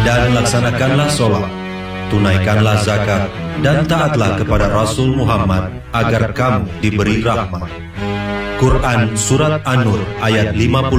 dan laksanakanlah sholat, tunaikanlah zakat, dan taatlah kepada Rasul Muhammad agar kamu diberi rahmat. Quran Surat An-Nur ayat 50